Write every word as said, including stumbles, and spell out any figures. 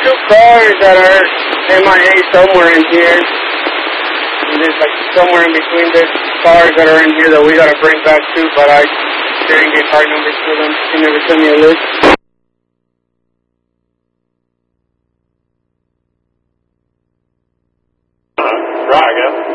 two cars that are M I A somewhere in here. And there's like somewhere in between the cars that are in here that we gotta bring back too, but I didn't get car numbers for them. She never sent me a list. Uh, right, I guess.